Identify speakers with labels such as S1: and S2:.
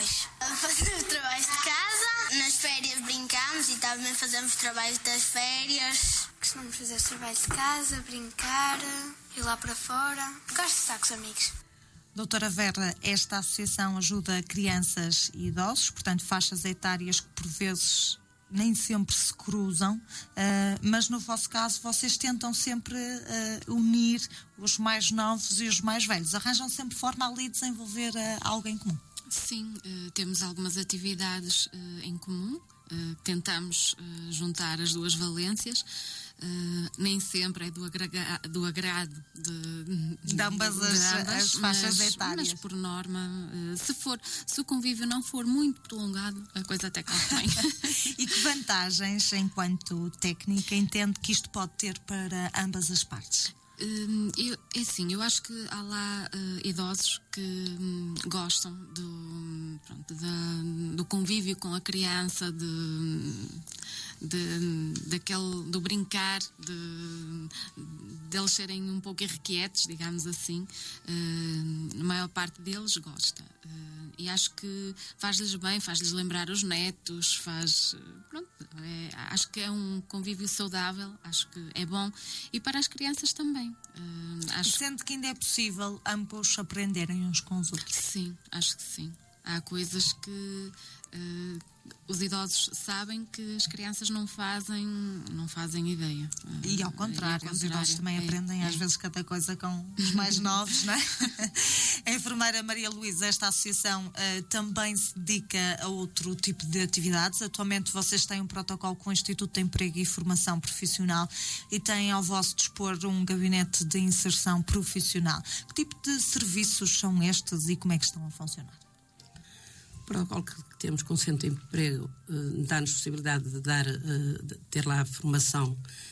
S1: trabalhos. Fazemos trabalhos de casa, nas férias brincamos e também fazemos trabalhos das férias.
S2: Costumamos fazer os trabalhos de casa, brincar, ir lá para fora. Gosto de estar com os amigos.
S3: Doutora Vera, esta associação ajuda crianças e idosos, portanto faixas etárias que por vezes nem sempre se cruzam, mas no vosso caso vocês tentam sempre unir os mais novos e os mais velhos. Arranjam sempre forma ali de desenvolver algo em comum?
S4: Sim, temos algumas atividades em comum. Tentamos juntar as duas valências. Nem sempre é do agrado de ambas
S3: as faixas etárias.
S4: Mas por norma, se o convívio não for muito prolongado, a coisa até corre bem.
S3: E que vantagens, enquanto técnica, entende que isto pode ter para ambas as partes?
S4: Eu acho que há lá idosos que gostam do convívio com a criança, do brincar, deles serem um pouco irrequietos, digamos assim. A maior parte deles gosta. E acho que faz-lhes bem, faz-lhes lembrar os netos, acho que é um convívio saudável, acho que é bom. E para as crianças também.
S3: Sente que ainda é possível ambos aprenderem uns com os outros?
S4: Sim, acho que sim. Há coisas que os idosos sabem que as crianças não fazem ideia.
S3: E ao contrário, os idosos também aprendem às vezes cada coisa com os mais novos, não é? A enfermeira Maria Luísa, esta associação também se dedica a outro tipo de atividades. Atualmente vocês têm um protocolo com o Instituto de Emprego e Formação Profissional e têm ao vosso dispor um gabinete de inserção profissional. Que tipo de serviços são estes e como é que estão a funcionar?
S5: O protocolo que temos com o Centro de Emprego dá-nos possibilidade de ter lá a formação